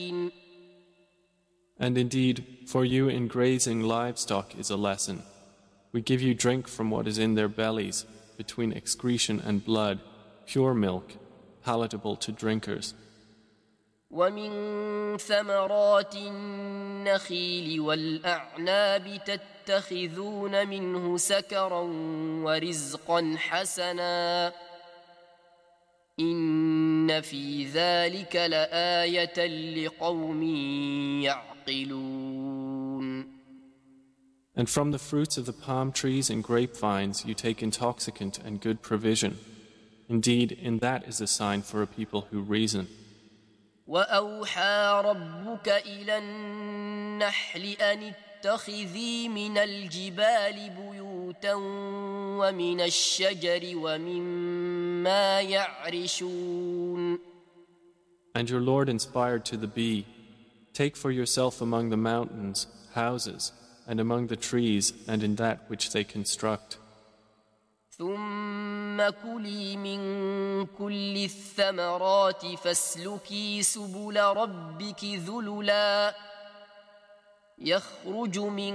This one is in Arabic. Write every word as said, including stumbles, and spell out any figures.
And indeed, for you in grazing livestock is a lesson. We give you drink from what is in their bellies, between excretion and blood, pure milk, palatable to drinkers. ومن ثمرات النخيل والأعناب تتخذون منه سكرا ورزقا حسنا إن في ذلك لآية لقوم يعقلون. And from the fruits of the palm trees and grapevines you take intoxicant and good provision. Indeed, in that is a sign for a people who reason. وأوحى ربك إلى النحل أن اتخذي من الجبال بيوتا ومن الشجر ومما يعرشون. And your Lord inspired to the bee, take for yourself among the mountains houses, and among the trees and in that which they construct. ثم كلي من كل الثمرات فاسلكي سبل ربك ذللا يخرج من